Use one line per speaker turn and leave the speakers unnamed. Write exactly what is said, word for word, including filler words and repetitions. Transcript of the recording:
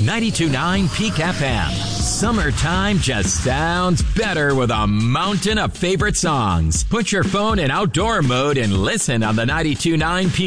ninety-two point nine Peak F M. Summertime just sounds better with a mountain of favorite songs. Put your phone in outdoor mode and listen on the ninety-two point nine Peak